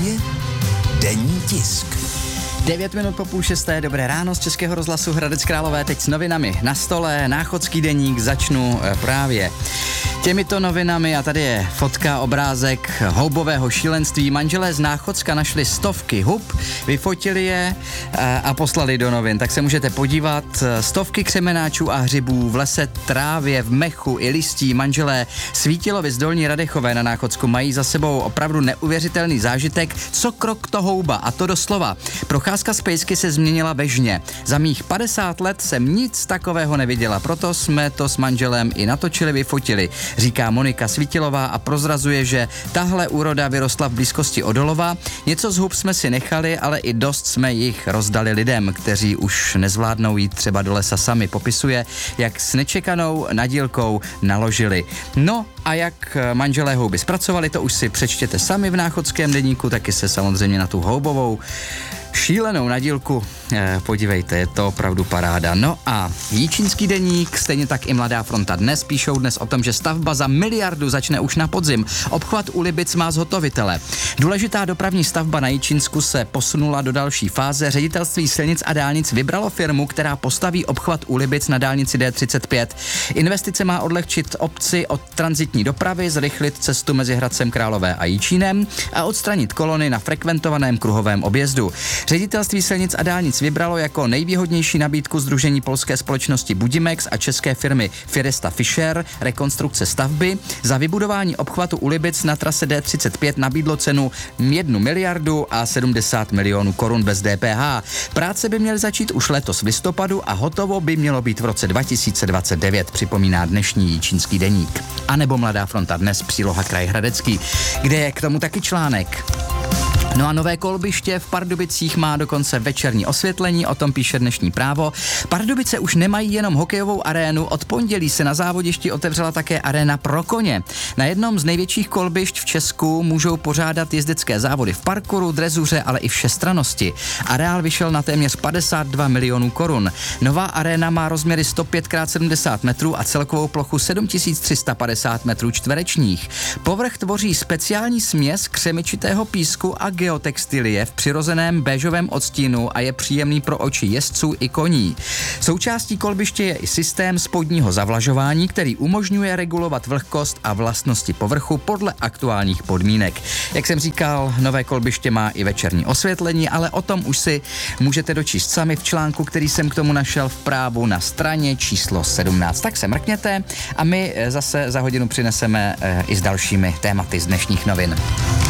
Právě denní tisk. 9 minut po 5:30, dobré ráno z Českého rozhlasu Hradec Králové, teď s novinami na stole, Náchodský deník, začnu právě těmito novinami a tady je fotka, obrázek houbového šílenství. Manželé z Náchodska našli stovky hub, vyfotili je a poslali do novin, tak se můžete podívat. Stovky křemenáčů a hřibů v lese, trávě, v mechu i listí. Manželé Svítilovi z Dolní Radechové na Náchodsku mají za sebou opravdu neuvěřitelný zážitek, co krok to houba, a to doslova. Procházka z pejsky se změnila ve žně. Za mých 50 let jsem nic takového neviděla, proto jsme to s manželem i natočili, vyfotili, říká Monika Svítilová a prozrazuje, že tahle úroda vyrostla v blízkosti Odolova. Něco z hub jsme si nechali, ale i dost jsme jich rozdali lidem, kteří už nezvládnou jít třeba do lesa sami. Popisuje, jak s nečekanou nadílkou naložili. No a jak manželé houby zpracovali, to už si přečtěte sami v Náchodském deníku, taky se samozřejmě na tu houbovou šílenou nadílku podívejte, je to opravdu paráda. No a Jičínský deník, stejně tak i Mladá fronta píšou dnes o tom, že stavba za miliardu začne už na podzim. Obchvat u Libic má zhotovitele. Důležitá dopravní stavba na Jičínsku se posunula do další fáze. Ředitelství silnic a dálnic vybralo firmu, která postaví obchvat u Libic na dálnici D35. Investice má odlehčit obci od tranzitní dopravy, zrychlit cestu mezi Hradcem Králové a Jičínem a odstranit kolony na frekventovaném kruhovém objezdu. Ředitelství silnic a dálnic vybralo jako nejvýhodnější nabídku sdružení polské společnosti Budimex a české firmy Firesta Fischer rekonstrukce stavby. Za vybudování obchvatu u Libic na trase D35 nabídlo cenu 1 miliardu a 70 milionů korun bez DPH. Práce by měly začít už letos v listopadu a hotovo by mělo být v roce 2029, připomíná dnešní Jičínský deník. A nebo Mladá fronta dnes, příloha Kraj Hradecký, kde je k tomu taky článek. No a nové kolbiště v Pardubicích má dokonce večerní osvětlení, o tom píše dnešní Právo. Pardubice už nemají jenom hokejovou arénu, od pondělí se na závodišti otevřela také aréna pro koně. Na jednom z největších kolbišť v Česku můžou pořádat jezdecké závody v parkouru, drezuře, ale i všestrannosti. Areál vyšel na téměř 52 milionů korun. Nová aréna má rozměry 105x70 metrů a celkovou plochu 7350 metrů čtverečních. Povrch tvoří speciální směs křemičitého písku a geotextilie v přirozeném béžovém odstínu a je příjemný pro oči jezdců i koní. Součástí kolbiště je i systém spodního zavlažování, který umožňuje regulovat vlhkost a vlastnosti povrchu podle aktuálních podmínek. Jak jsem říkal, nové kolbiště má i večerní osvětlení, ale o tom už si můžete dočíst sami v článku, který jsem k tomu našel v Právu na straně číslo 17. Tak se mrkněte a my zase za hodinu přineseme i s dalšími tématy z dnešních novin.